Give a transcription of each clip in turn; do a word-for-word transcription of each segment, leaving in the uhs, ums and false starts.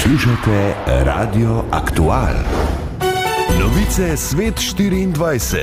Poslušate Radio Aktual. Novice Svet štiriindvajset.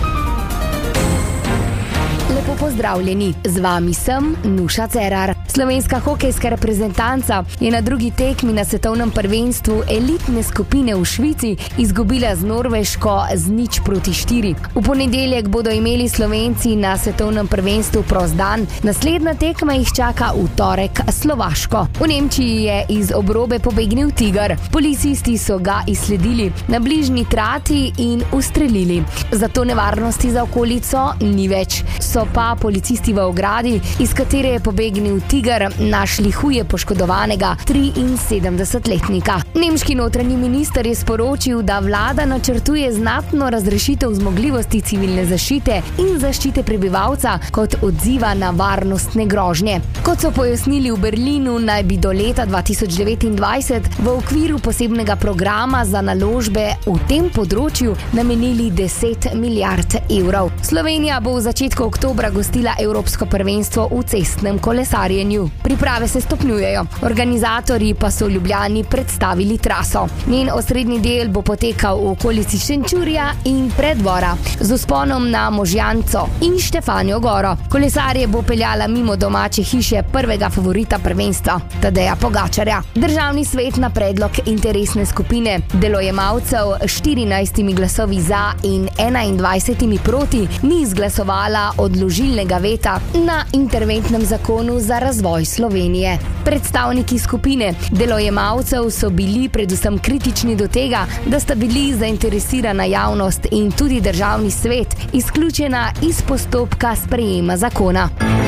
Lepo pozdravljeni, z vami sem Nuša Cerar. Slovenska hokejska reprezentanca je na drugi tekmi na svetovnem prvenstvu elitne skupine v Švici izgubila z Norveško z nič proti štiri. V ponedeljek bodo imeli Slovenci na svetovnem prvenstvu prost dan, naslednja tekma jih čaka v torek Slovaško. V Nemčiji je iz obrobe pobegnil tiger. Policisti so ga izsledili na bližnji trati in ustrelili. Zato nevarnosti za okolico ni več. So pa policisti v ogradi, iz katere je pobegnil tiger, našli huje poškodovanega triinsedemdesetletnika. Nemški notranji minister je sporočil, da vlada načrtuje znatno razrešitev zmogljivosti civilne zaščite in zaščite prebivalca kot odziva na varnostne grožnje. Kot so pojasnili v Berlinu, naj bi do leta dva tisoč devetindvajset v okviru posebnega programa za naložbe v tem področju namenili deset milijard evrov. Slovenija bo v začetku oktobra gostila Evropsko prvenstvo v cestnem kolesarjenju. Priprave se stopnjujejo, organizatorji pa so v Ljubljani predstavili traso. Njen osrednji del bo potekal v okolici Šenčurja in Preddvora z vzponom na Možjanco in Štefanjo goro. Kolesarje bo peljala mimo domače hiše prvega favorita prvenstva, Tadeja Pogačarja. Državni svet na predlog interesne skupine delojemalcev s štirinajstimi glasovi za in enaindvajsetimi proti ni izglasovala odložilnega veta na interventnem zakonu za razvoj Slovenije. Predstavniki skupine delojemalcev so bili predvsem kritični do tega, da sta bili zainteresirana javnost in tudi državni svet izključena iz postopka sprejema zakona.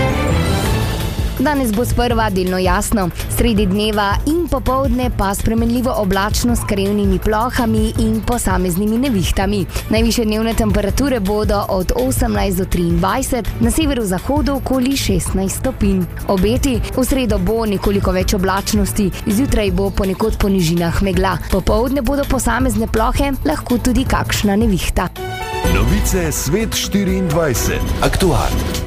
Danes bo sprva delno jasno, sredi dneva in popoldne pa spremenljivo oblačno s krajevnimi plohami in posameznimi nevihtami. Najvišje dnevne temperature bodo od osemnajst do triindvajset, na severu-zahodu okoli šestnajst stopinj. Obeti, v sredo bo nekoliko več oblačnosti, zjutraj bo ponekod po nižinah megla. Popoldne bodo posamezne plohe, lahko tudi kakšna nevihta. Novice Svet štiriindvajset. Aktual.